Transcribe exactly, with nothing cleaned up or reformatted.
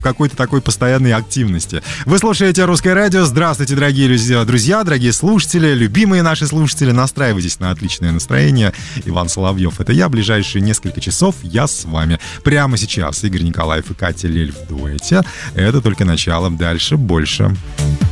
какой-то такой постоянной активности. Вы слушаете «Русское радио». Здравствуйте, дорогие друзья, дорогие слушатели, любимые наши слушатели. Настраивайтесь на отличное настроение. Иван Соловьев — это я. Ближайшие несколько часов я с вами. Прямо сейчас Игорь Николаев и Катя Лель в дуэте. Это только начало. Дальше больше.